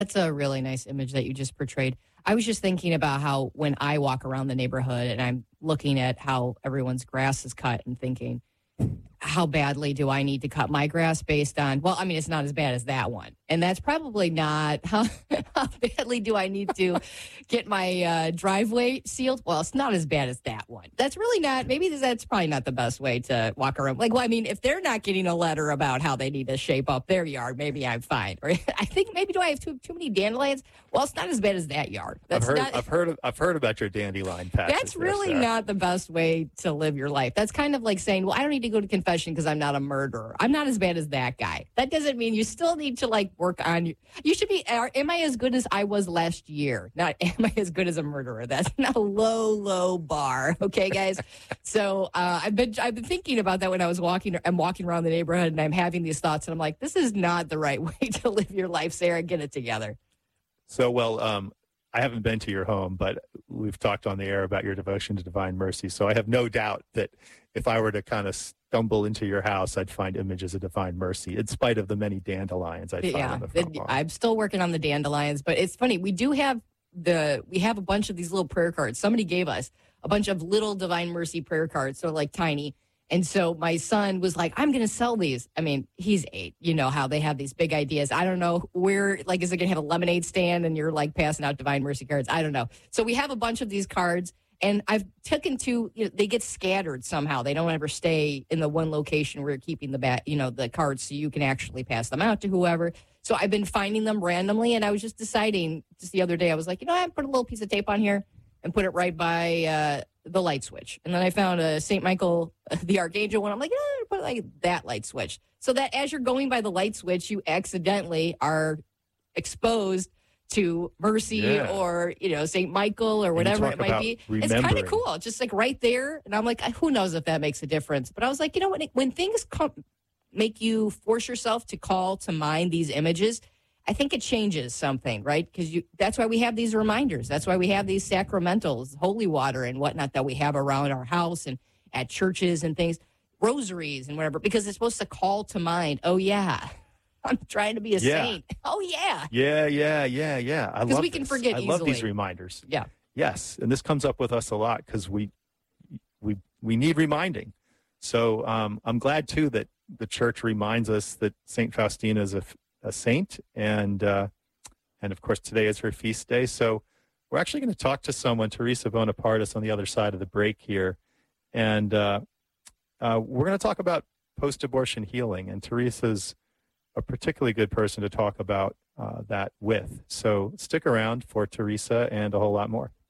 That's a really nice image that you just portrayed. I was just thinking about how when I walk around the neighborhood and I'm looking at how everyone's grass is cut and thinking, how badly do I need to cut my grass based on, well, I mean, it's not as bad as that one. And that's probably not, how badly do I need to get my driveway sealed? Well, it's not as bad as that one. That's really not, maybe that's probably not the best way to walk around. Like, well, I mean, if they're not getting a letter about how they need to shape up their yard, maybe I'm fine. Or I think maybe do I have too many dandelions? Well, it's not as bad as that yard. I've heard about your dandelion patches. That's really not the best way to live your life. That's kind of like saying, well, I don't need to go to confession because I'm not a murderer. I'm not as bad as that guy. That doesn't mean you still need to like work on you should be, am I as good as I was last year? Not am I as good as a murderer? That's not a low bar. Okay, guys. So I've been thinking about that when I'm walking around the neighborhood and I'm having these thoughts and I'm like, this is not the right way to live your life, Sarah. Get it together. So, I haven't been to your home, but we've talked on the air about your devotion to divine mercy. So I have no doubt that if I were to kind of stumble into your house, I'd find images of divine mercy, in spite of the many dandelions I'd find on the front lawn. I'm still working on the dandelions, but it's funny. We have a bunch of these little prayer cards. Somebody gave us a bunch of little divine mercy prayer cards, so like tiny. And so my son was like, I'm going to sell these. I mean, he's 8. You know how they have these big ideas. I don't know where, like, is it going to have a lemonade stand and you're like passing out divine mercy cards? I don't know. So we have a bunch of these cards and I've taken they get scattered somehow. They don't ever stay in the one location where you're keeping the cards so you can actually pass them out to whoever. So I've been finding them randomly. And I was just deciding just the other day, I was like, I put a little piece of tape on here and put it right by the light switch. And then I found a St. Michael, the Archangel one. I'm like, put like that light switch. So that as you're going by the light switch, you accidentally are exposed to mercy or, St. Michael or whatever it might be. It's kind of cool. Just like right there. And I'm like, who knows if that makes a difference. But I was like, when things make you force yourself to call to mind these images, I think it changes something, right? Because that's why we have these reminders. That's why we have these sacramentals, holy water and whatnot that we have around our house and at churches and things, rosaries and whatever, because it's supposed to call to mind, oh, yeah, I'm trying to be a saint. Oh, yeah. Yeah. Because we can forget easily. I love these reminders. Yeah. Yes, and this comes up with us a lot because we need reminding. So I'm glad, too, that the church reminds us that St. Faustina is a saint, and of course today is her feast day. So we're actually going to talk to someone, Teresa Bonapartis, on the other side of the break here, and we're going to talk about post-abortion healing. And Teresa's a particularly good person to talk about that with. So stick around for Teresa and a whole lot more.